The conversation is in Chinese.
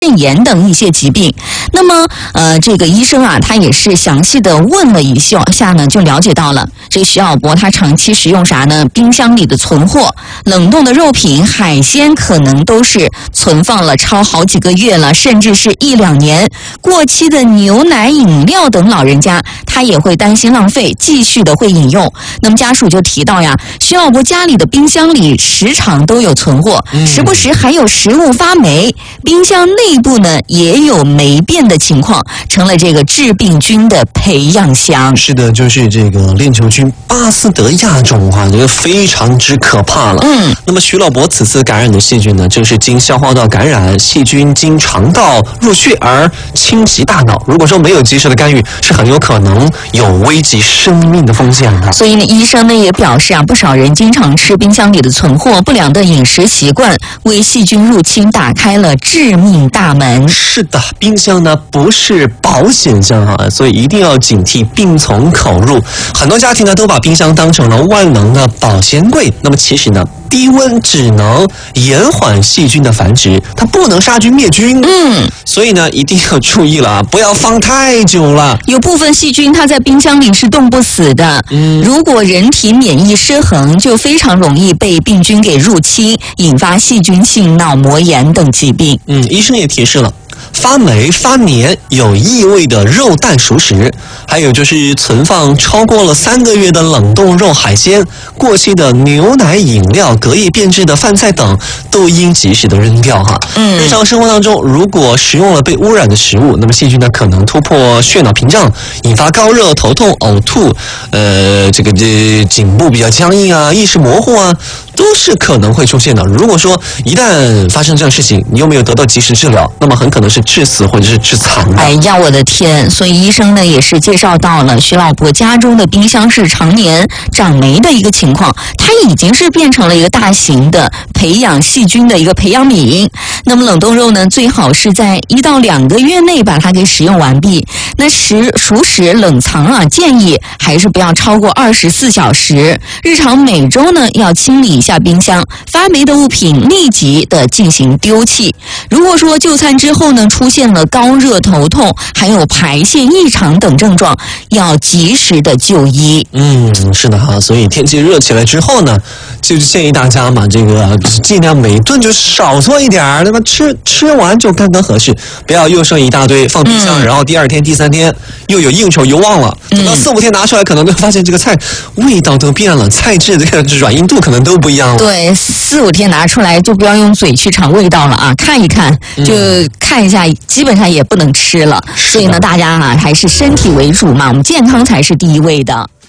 肾炎等一些疾病。那么这个医生啊，他也是详细的问了一下呢，就了解到了这个徐小博他长期食用啥呢？冰箱里的存货，冷冻的肉品、海鲜可能都是存放了超好几个月了，甚至是1、2年。过期的牛奶、饮料等，老人家他也会担心浪费，继续的会饮用。那么家属就提到呀，徐小博家里的冰箱里时常都有存货，时不时还有食物发霉，冰箱内部呢也有霉变的情况，成了这个致病菌的培养箱。 是的，就是这个链球菌巴斯德亚种啊，这个非常之可怕了。那么徐老伯此次感染的细菌呢，正是经消化道感染，细菌经肠道入血而侵袭大脑。如果说没有及时的干预，是很有可能有危及生命的风险的。 所以呢，医生呢也表示啊，不少人经常吃冰箱里的存货，不良的饮食习惯为细菌入侵打开了致命大门。 是的，冰箱呢不是保险箱啊，所以一定要警惕病从口入。很多家庭呢都把冰箱当成了万能的保鲜柜，那么其实呢，低温只能延缓细菌的繁殖，它不能杀菌灭菌。所以呢，一定要注意了啊，不要放太久了。 有部分细菌它在冰箱里是冻不死的，如果人体免疫失衡，就非常容易被病菌给入侵，引发细菌性脑膜炎等疾病。 医生也提示了。发霉、发黏、有异味的肉蛋熟食，还有就是存放超过了3个月的冷冻肉海鲜、过期的牛奶饮料、隔夜变质的饭菜等，都应及时的扔掉哈。日常生活当中，如果食用了被污染的食物，那么细菌呢可能突破血脑屏障，引发高热、头痛、呕吐，这颈部比较僵硬啊，意识模糊啊，都是可能会出现的。如果说一旦发生这样的事情，你又没有得到及时治疗，那么很可能是致死或者是致残的。 哎呀，我的天！所以医生呢也是介绍到了徐老伯家中的冰箱是常年长霉的一个情况，它已经是变成了一个大型的培养细菌的一个培养皿。那么冷冻肉呢，最好是在1到2个月内把它给食用完毕。那熟食冷藏啊，建议还是不要超过24小时。日常每周呢要清理一下冰箱，发霉的物品立即的进行丢弃。如果说就餐之后呢出现了高热、头痛，还有排泄异常等症状，要及时的就医。 是的哈，所以天气热起来之后呢，就建议大家嘛，这个尽量每顿就少做一点儿，那么吃完就刚刚合适，不要又剩一大堆放冰箱，然后第2天、第3天又有应酬又忘了，等到4、5天拿出来，可能就发现这个菜味道都变了，菜质这个软硬度可能都不一样了。 对，4、5天拿出来就不要用嘴去尝味道了啊，看一看就看一下，基本上也不能吃了。所以呢，大家啊还是身体为主嘛，我们健康才是第一位的。